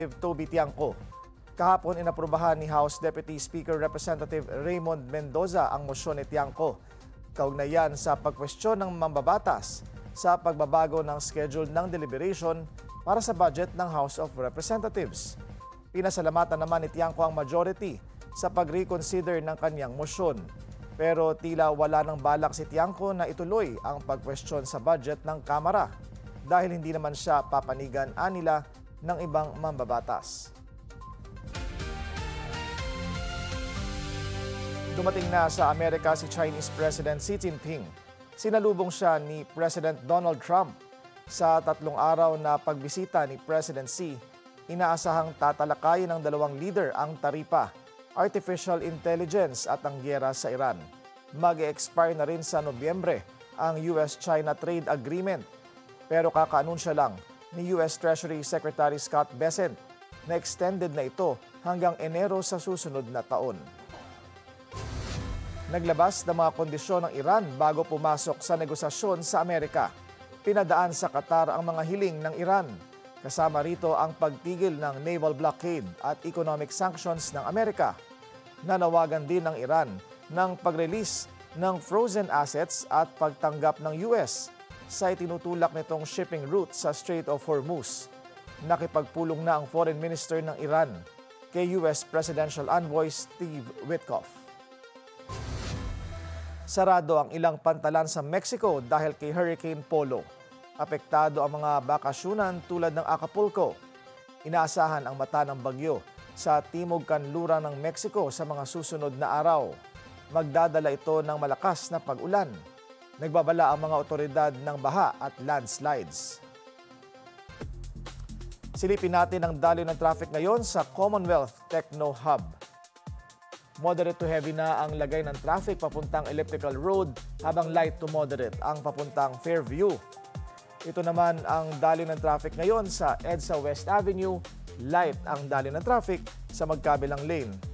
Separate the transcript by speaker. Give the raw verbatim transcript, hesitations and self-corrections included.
Speaker 1: Toby Tiangco. Kahapon inaprubahan ni House Deputy Speaker Representative Raymond Mendoza ang mosyon ni Tiangco kaugnayan sa pagkwestiyon ng mambabatas sa pagbabago ng schedule ng deliberation para sa budget ng House of Representatives. Pinasalamatan naman ni Tiangco ang majority sa pag-reconsider ng kanyang mosyon. Pero tila wala ng balak si Tiangco na ituloy ang pagkwestiyon sa budget ng Kamara dahil hindi naman siya papanigan anila ng ibang mambabatas. Dumating na sa Amerika si Chinese President Xi Jinping. Sinalubong siya ni President Donald Trump. Sa tatlong araw na pagbisita ni President Xi, inaasahang tatalakayin ng dalawang leader ang taripa, artificial intelligence at ang giyera sa Iran. Mag-e-expire na rin sa Nobyembre ang U S China Trade Agreement. Pero kakaanunsya lang ni U S Treasury Secretary Scott Bessent na extended na ito hanggang Enero sa susunod na taon. Naglabas ng mga kondisyon ng Iran bago pumasok sa negosasyon sa Amerika. Pinadaan sa Qatar ang mga hiling ng Iran. Kasama rito ang pagtigil ng naval blockade at economic sanctions ng Amerika. Nanawagan din ng Iran ng pag-release ng frozen assets at pagtanggap ng U S sa itinutulak nitong shipping route sa Strait of Hormuz. Nakipagpulong na ang Foreign Minister ng Iran kay U S Presidential Envoy Steve Witkoff. Sarado ang ilang pantalan sa Mexico dahil kay Hurricane Polo. Apektado ang mga bakasyunan tulad ng Acapulco. Inaasahan ang mata ng bagyo sa timog kanluran ng Mexico sa mga susunod na araw. Magdadala ito ng malakas na pag-ulan. Nagbabala ang mga otoridad ng baha at landslides. Silipin natin ang daloy ng traffic ngayon sa Commonwealth Techno Hub. Moderate to heavy na ang lagay ng traffic papuntang Elliptical Road habang light to moderate ang papuntang Fairview. Ito naman ang daloy ng traffic ngayon sa EDSA West Avenue. Light ang daloy ng traffic sa magkabilang lane.